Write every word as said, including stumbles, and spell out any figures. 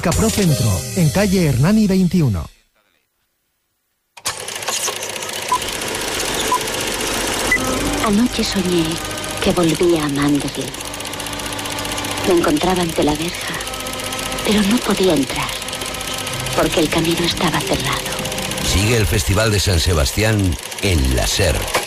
Capro Centro, en calle Hernani veintiuno. Anoche soñé que volvía a Manderley. Me encontraba ante la verja, pero no podía entrar, porque el camino estaba cerrado. Sigue el Festival de San Sebastián en la SER.